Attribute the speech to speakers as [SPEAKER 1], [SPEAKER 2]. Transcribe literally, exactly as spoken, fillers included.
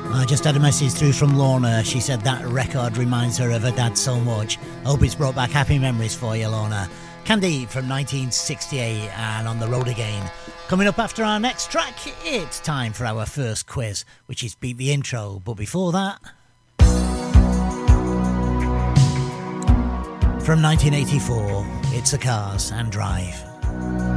[SPEAKER 1] I just had a message through from Lorna. She said that record reminds her of her dad so much. Hope it's brought back happy memories for you, Lorna. Candy from nineteen sixty-eight and On the Road Again. Coming up after our next track, it's time for our first quiz, which is Beat the Intro. But before that, from nineteen eighty-four, it's The Cars and Drive.